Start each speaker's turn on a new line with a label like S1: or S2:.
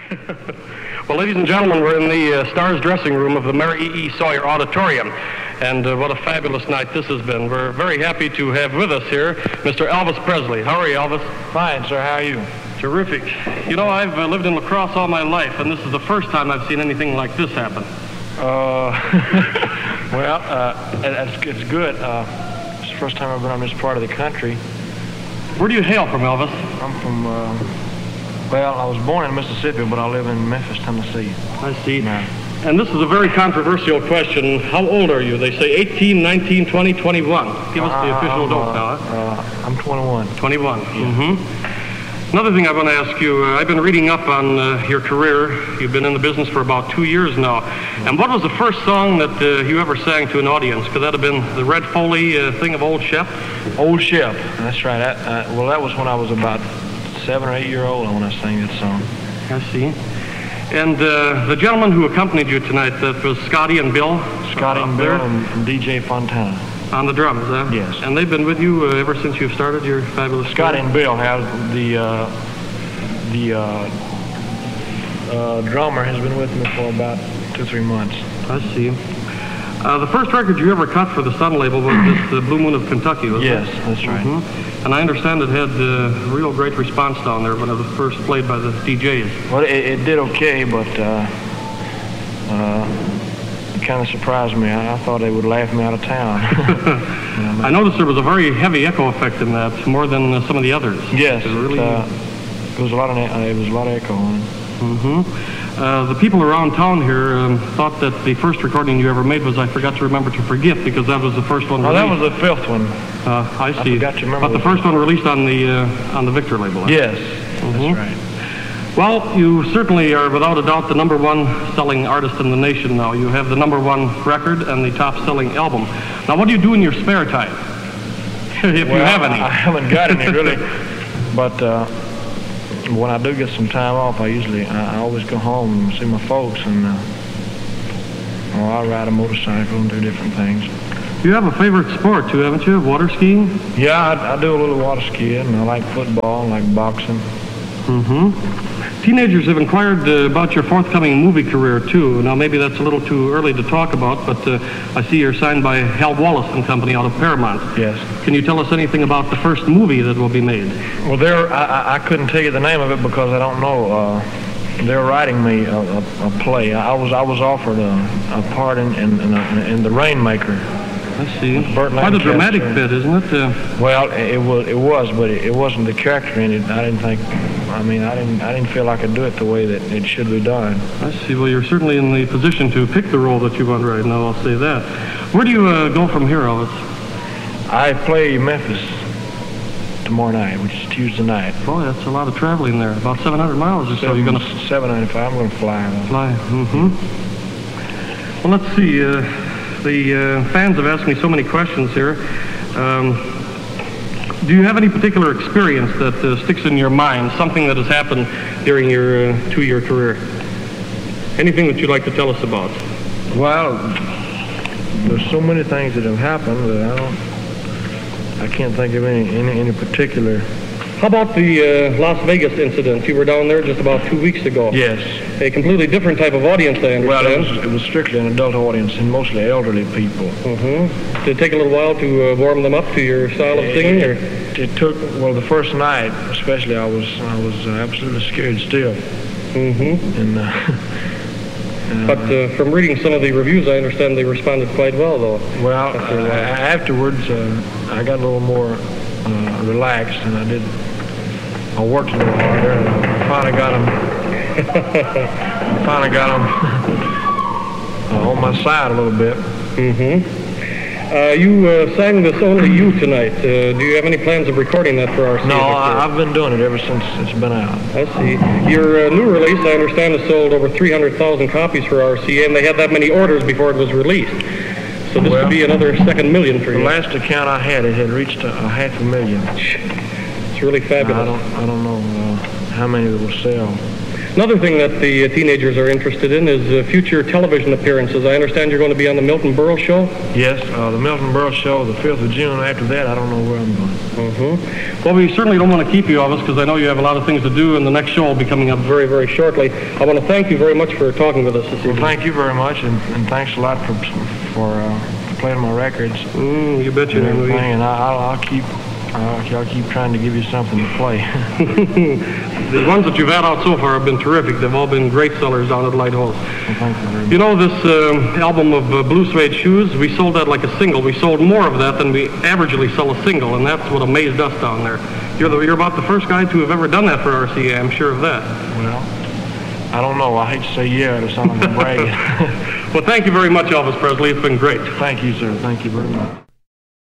S1: Well, ladies and gentlemen, we're in the Stars dressing room of the Mary E. Sawyer Auditorium, and what a fabulous night this has been. We're very happy to have with us here Mr. Elvis Presley. How are you, Elvis?
S2: Fine, sir. How are you?
S1: Terrific. You know, I've lived in La Crosse all my life, and this is the first time I've seen anything like this happen.
S2: Well, it's good. It's the first time I've been on this part of the country.
S1: Where do you hail from, Elvis?
S2: I'm from, well, I was born in Mississippi, but I live in Memphis, Tennessee.
S1: I see.
S2: Now,
S1: and this is a very controversial question. How old are you? They say 18, 19, 20, 21. Give us the official dope now.
S2: I'm 21.
S1: 21. Yeah. Mm-hmm. Another thing I want to ask you, I've been reading up on your career. You've been in the business for about 2 years now. And what was the first song that you ever sang to an audience? Could that have been the Red Foley thing of Old Shep?
S2: Old Shep, that's right. Well, that was when I was about 7 or 8 years old when I sang that song.
S1: I see. And the gentleman who accompanied you tonight, that was Scotty and Bill?
S2: Scotty and Bill and DJ Fontana.
S1: On the drums, huh?
S2: Yes.
S1: And they've been with you ever since you've started your fabulous
S2: Scotty and Bill have the drummer has been with me for about 2-3 months.
S1: I see. The first record you ever cut for the Sun label was this Blue Moon of Kentucky, wasn't it?
S2: Yes, that's right.
S1: Mm-hmm. And I understand it had a real great response down there when it was first played by the DJs.
S2: Well, it did okay, but it kind of surprised me. I thought they would laugh me out of town.
S1: I noticed there was a very heavy echo effect in that, more than some of the others.
S2: Yes,
S1: it really
S2: was a lot of echo on it.
S1: Mm-hmm. The people around town here thought that the first recording you ever made was I Forgot to Remember to Forget, because that was the first one released.
S2: Oh, that was the fifth one.
S1: I see.
S2: I forgot to remember.
S1: But the first one released on the Victor label.
S2: Yes,
S1: mm-hmm.
S2: That's right.
S1: Well, you certainly are without a doubt the number one selling artist in the nation now. You have the number one record and the top selling album. Now, what do you do in your spare time? If you have any.
S2: I haven't got any really, but when I do get some time off, I always go home and see my folks, and I ride a motorcycle and do different things.
S1: You have a favorite sport too, haven't you? Water skiing?
S2: Yeah, I do a little water skiing. I like football, I like boxing.
S1: Mm-hmm. Teenagers have inquired about your forthcoming movie career too. Now, maybe that's a little too early to talk about, but I see you're signed by Hal Wallace and Company out of Paramount.
S2: Yes.
S1: Can you tell us anything about the first movie that will be made?
S2: Well, I couldn't tell you the name of it because I don't know. They're writing me a play. I was offered a part in The Rainmaker.
S1: I see. Quite a dramatic bit, isn't it?
S2: Well, it was, but it wasn't the character in it. I didn't feel I could do it the way that it should be done.
S1: I see. Well, you're certainly in the position to pick the role that you want right now, I'll say that. Where do you go from here, Elvis?
S2: I play Memphis tomorrow night, which is Tuesday night.
S1: Boy, that's a lot of traveling there. About 700 miles or so. You're going to
S2: 795. I'm going to fly.
S1: Fly. Mm-hmm. Well, let's see. The fans have asked me so many questions here. Do you have any particular experience that sticks in your mind, something that has happened during your 2-year career? Anything that you'd like to tell us about?
S2: Well, there's so many things that have happened that I can't think of any particular.
S1: How about the Las Vegas incident? You were down there just about 2 weeks ago.
S2: Yes.
S1: A completely different type of audience, I understand.
S2: Well, it was strictly an adult audience and mostly elderly people.
S1: Mm-hmm. Did it take a little while to warm them up to your style of singing?
S2: It took, well, the first night especially, I was absolutely scared still.
S1: Mm-hmm.
S2: And
S1: but from reading some of the reviews, I understand they responded quite well, though.
S2: Well, afterwards, I got a little more relaxed, and I worked a little harder, and I finally got them on my side a little bit.
S1: Mm-hmm. You sang this Only You tonight. Do you have any plans of recording that for RCA?
S2: No, I've been doing it ever since it's been out.
S1: I see. Your new release, I understand, has sold over 300,000 copies for RCA, and they had that many orders before it was released. So this would be another second million for you.
S2: The last account I had, it had reached 500,000.
S1: It's really fabulous.
S2: I don't know how many it will sell.
S1: Another thing that the teenagers are interested in is future television appearances. I understand you're going to be on the Milton Berle Show?
S2: Yes, the Milton Berle Show, the 5th of June. After that, I don't know where I'm going.
S1: Well, we certainly don't want to keep you, Elvis, because I know you have a lot of things to do, and the next show will be coming up very, very shortly. I want to thank you very much for talking with us this evening.
S2: Well, thank you very much, and thanks a lot for playing my records.
S1: You bet you.
S2: And I'll keep trying to give you something to play.
S1: The ones that you've had out so far have been terrific. They've all been great sellers down at Lighthouse.
S2: Well, thank you very much.
S1: You know, this album of Blue Suede Shoes, we sold that like a single. We sold more of that than we averagely sell a single, and that's what amazed us down there. You're about the first guy to have ever done that for RCA, I'm sure of that.
S2: Well, I don't know. I hate to say yeah to something bragging.
S1: Well, thank you very much, Elvis Presley. It's been great.
S2: Thank you, sir. Thank you very much.